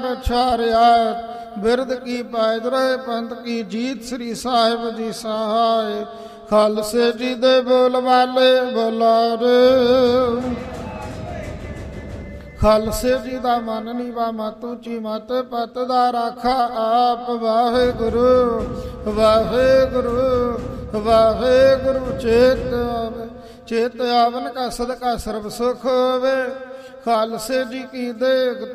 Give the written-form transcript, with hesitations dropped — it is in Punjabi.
ਛਾਰਿਆ ਬਿਰਦ ਕੀ ਪੈਦ ਰਹੇ ਪੰਥ ਕੀ ਜੀਤ ਸ੍ਰੀ ਸਾਹਿਬ ਜੀ ਸਹਾਇ। ਖਾਲਸੇ ਜੀ ਦੇ ਬੋਲ ਵਾਲੇ ਬੁਲਾਰੇ ਖਾਲਸੇ ਜੀ ਦਾ ਮਨ ਨੀਵਾ ਮਤ ਉੱਚੀ ਮਤ ਪਤ ਦਾ ਰਾਖਾ ਆਪ। ਵਾਹਿਗੁਰੂ ਵਾਹਿਗੁਰੂ ਵਾਹਿਗੁਰੂ ਚੇਤ ਆਵਨ ਕਾ ਸਦਕਾ ਸਰਬ ਸੁਖ ਹੋਵੇ। ਖਾਲਸੇ ਜੀ ਕੀ ਦੇਗ